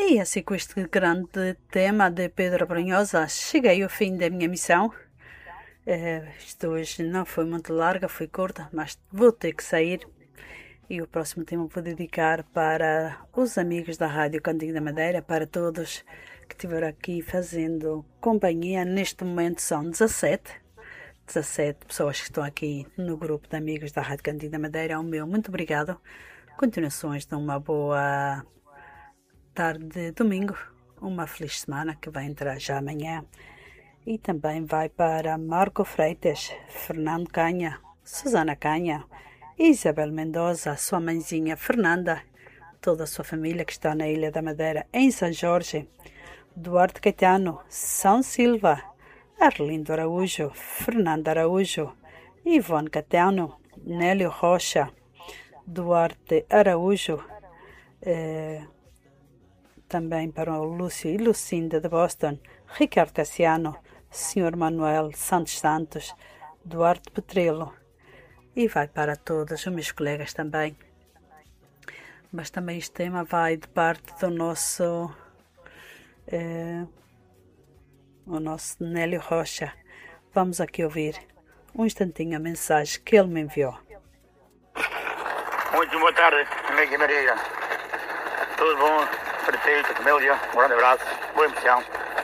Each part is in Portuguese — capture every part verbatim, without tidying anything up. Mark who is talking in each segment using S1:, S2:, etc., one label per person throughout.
S1: E assim, com este grande tema de Pedro Brunhosa, cheguei ao fim da minha missão. Eh, isto hoje não foi muito larga, foi curta, mas vou ter que sair. E o próximo tema vou dedicar para os amigos da Rádio Cantinho da Madeira, para todos que estiveram aqui fazendo companhia. Neste momento são dezassete, dezassete pessoas que estão aqui no grupo de amigos da Rádio Cantinho da Madeira. O meu muito obrigado. Continuações de uma boa tarde de domingo, uma feliz semana que vai entrar já amanhã. E também vai para Marco Freitas, Fernando Canha, Susana Canha, Isabel Mendoza, sua mãezinha Fernanda, toda a sua família que está na Ilha da Madeira, em São Jorge, Duarte Caetano, São Silva, Arlindo Araújo, Fernando Araújo, Ivone Caetano, Nélio Rocha, Duarte Araújo, eh, também para o Lúcio e Lucinda de Boston, Ricardo Cassiano, senhor Manuel Santos Santos, Duarte Petrelo, e vai para todos os meus colegas também. Mas também este tema vai de parte do nosso eh, o nosso Nélio Rocha. Vamos aqui ouvir um instantinho a mensagem que ele me enviou.
S2: Muito boa tarde, amiga Maria. Tudo bom? Perfeito, família. Um grande abraço. Boa emoção.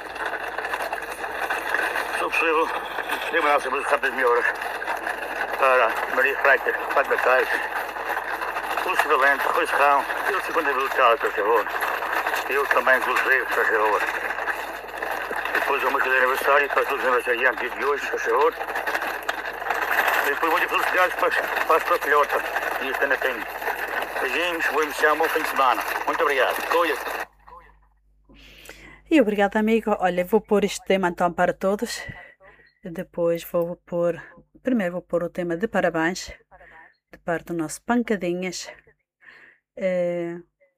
S2: Se possível, dê-me a nossa música de mil euros para Maria Freitas, Fátima Sais, Lúcio Valente, Rui Serrão, e os cinquenta mil tchau, por favor. Eu também, inclusive, por favor. Depois a música de aniversário para todos os aniversariantes de hoje, por favor. E depois muitas felicidades para, para a sua filhota. E este ano tem. Beijinhos, boa emoção, bom fim de semana. Muito obrigado. Colha.
S1: E obrigado, amigo. Olha, vou pôr este tema então para todos. Depois vou pôr, primeiro vou pôr o tema de parabéns, de parte do nosso Pancadinhas, eh,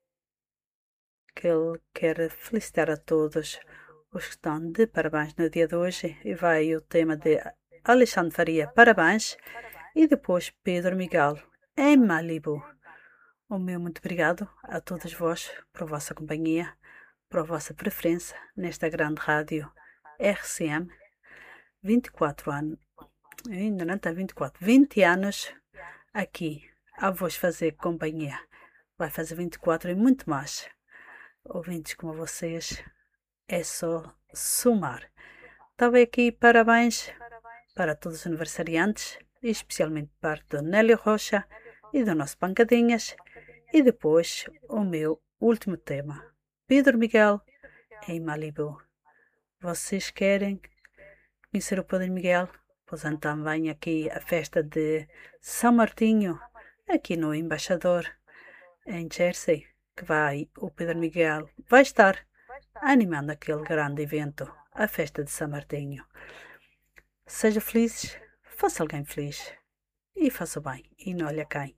S1: que ele quer felicitar a todos os que estão de parabéns no dia de hoje. E vai o tema de Alexandre Faria, parabéns. E depois Pedro Miguel, em Malibu. O meu muito obrigado a todos vós por vossa companhia, por vossa preferência nesta grande rádio R C M. vinte e quatro anos, ainda não está vinte e quatro, vinte anos aqui a vos fazer companhia. Vai fazer vinte e quatro e muito mais. Ouvintes como vocês, é só somar. Estava aqui parabéns para todos os aniversariantes, e especialmente parte do Nélio Rocha e do nosso Pancadinhas. E depois o meu último tema, Pedro Miguel em Malibu. Vocês querem conhecer o Pedro Miguel? Pois então vem aqui a festa de São Martinho, aqui no Embaixador, em Jersey, que vai, o Pedro Miguel vai estar animando aquele grande evento, a festa de São Martinho. Seja feliz, faça alguém feliz e faça o bem e não olhe a quem.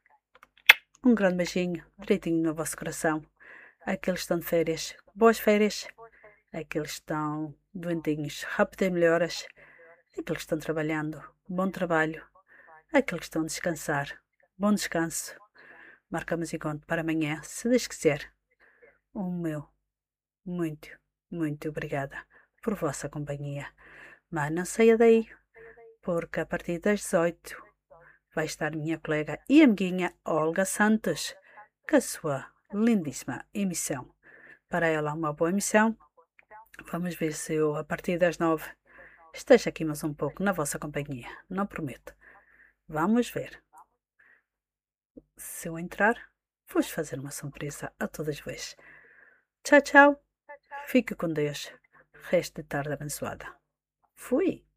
S1: Um grande beijinho, direitinho no vosso coração. Aqueles que estão de férias, boas férias. Aqueles que estão doentinhos, rápido e melhoras. Aqueles que estão trabalhando, bom trabalho. Aqueles que estão a descansar, bom descanso. Marcamos encontro para amanhã, se Deus quiser. O meu muito, muito obrigada por vossa companhia. Mas não saia daí, porque a partir das dezoito vai estar minha colega e amiguinha Olga Santos, com a sua lindíssima emissão. Para ela, uma boa emissão. Vamos ver se eu, a partir das nove, esteja aqui mais um pouco na vossa companhia. Não prometo. Vamos ver. Se eu entrar, vou fazer uma surpresa a todas vocês. Tchau, tchau. Fique com Deus. Resto de tarde abençoada. Fui.